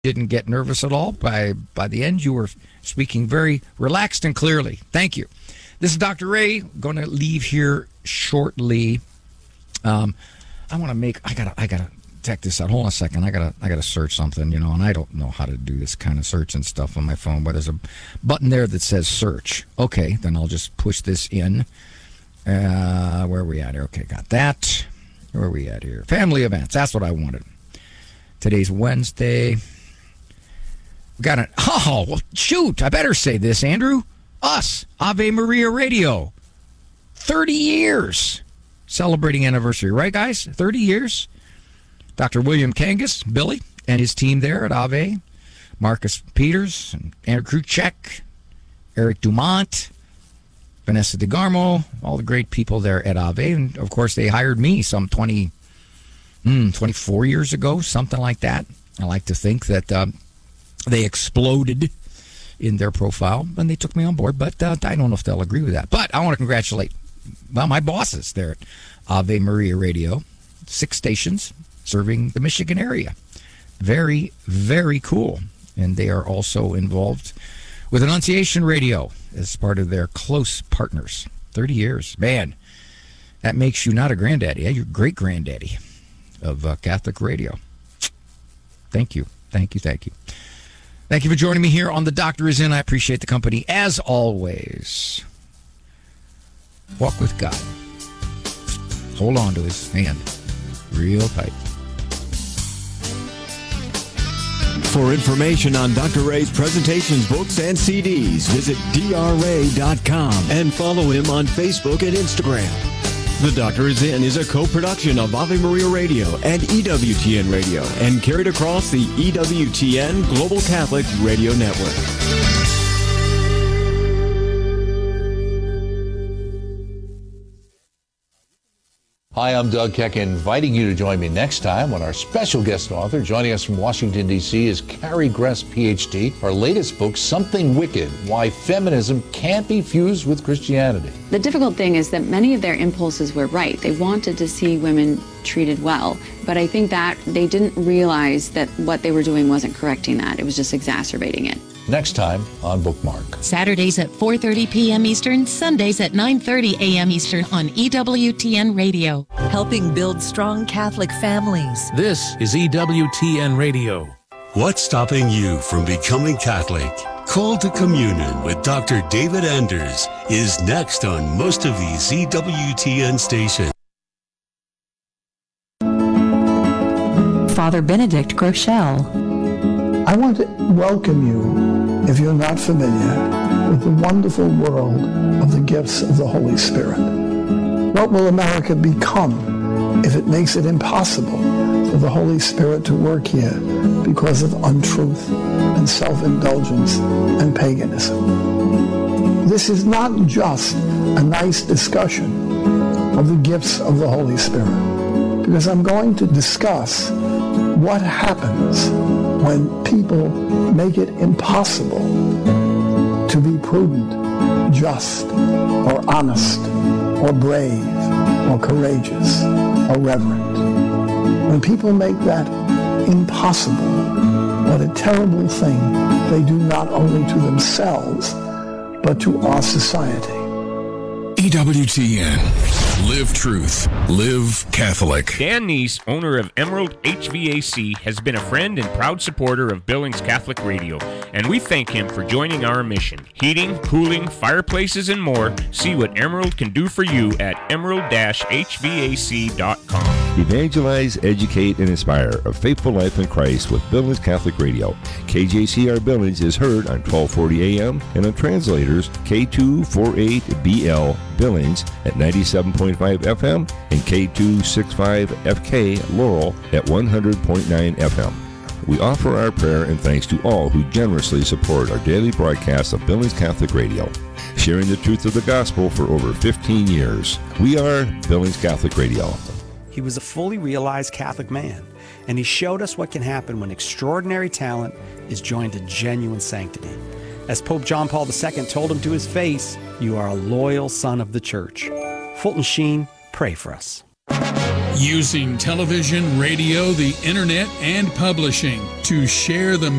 didn't get nervous at all. By the end, you were speaking very relaxed and clearly. Thank you. This is Dr. Ray. Going to leave here shortly. I gotta check this out. Hold on a second. I gotta search something, and I don't know how to do this kind of search and stuff on my phone, but there's a button there that says search. Okay, then I'll just push this in. Where are we at here? Okay, got that. Where are we at here? Family events. That's what I wanted. Today's Wednesday. We got well, shoot. I better say this, Andrew. Us, Ave Maria Radio. 30 years. Celebrating anniversary, right, guys? 30 years. Dr. William Kangas, Billy, and his team there at Ave. Marcus Peters, and Andrew Kruchek, Eric Dumont, Vanessa DeGarmo, all the great people there at Ave. And, of course, they hired me some 24 years ago, something like that. I like to think that they exploded in their profile, and they took me on board, but I don't know if they'll agree with that. But I want to congratulate my bosses there at Ave Maria Radio. 6 stations serving the Michigan area. Very, very cool. And they are also involved with Annunciation Radio as part of their close partners. 30 years. Man, that makes you not a granddaddy. You're great-granddaddy of Catholic radio. Thank you. Thank you. Thank you. Thank you for joining me here on The Doctor Is In. I appreciate the company as always. Walk with God. Hold on to his hand real tight. For information on Dr. Ray's presentations, books, and CDs, visit drray.com and follow him on Facebook and Instagram. The Doctor Is In is a co-production of Ave Maria Radio and EWTN Radio and carried across the EWTN Global Catholic Radio Network. Hi, I'm Doug Keck, inviting you to join me next time when our special guest author joining us from Washington, D.C. is Carrie Gress, Ph.D. Our latest book, Something Wicked, Why Feminism Can't Be Fused with Christianity. The difficult thing is that many of their impulses were right. They wanted to see women treated well, but I think that they didn't realize that what they were doing wasn't correcting that. It was just exacerbating it. Next time on Bookmark. Saturdays at 4:30 p.m. Eastern, Sundays at 9:30 a.m. Eastern on EWTN Radio. Helping build strong Catholic families. This is EWTN Radio. What's stopping you from becoming Catholic? Call to Communion with Dr. David Anders is next on most of these EWTN stations. Father Benedict Groeschel. I want to welcome you, if you're not familiar, with the wonderful world of the gifts of the Holy Spirit. What will America become if it makes it impossible for the Holy Spirit to work here because of untruth and self-indulgence and paganism? This is not just a nice discussion of the gifts of the Holy Spirit, because I'm going to discuss what happens when people make it impossible to be prudent, just, or honest, or brave, or courageous, or reverent. When people make that impossible, what a terrible thing they do not only to themselves, but to our society. EWTN. Live truth. Live Catholic. Dan Neese, owner of Emerald HVAC, has been a friend and proud supporter of Billings Catholic Radio, and we thank him for joining our mission. Heating, cooling, fireplaces, and more. See what Emerald can do for you at emerald-hvac.com. Evangelize, educate, and inspire a faithful life in Christ with Billings Catholic Radio. KJCR Billings is heard on 1240 AM and on translators K248BL Billings at 97.5 FM and K265FK Laurel at 100.9 FM. We offer our prayer and thanks to all who generously support our daily broadcast of Billings Catholic Radio, sharing the truth of the gospel for over 15 years. We are Billings Catholic Radio. He was a fully realized Catholic man, and he showed us what can happen when extraordinary talent is joined to genuine sanctity. As Pope John Paul II told him to his face, "You are a loyal son of the Church." Fulton Sheen, pray for us. Using television, radio, the internet, and publishing to share the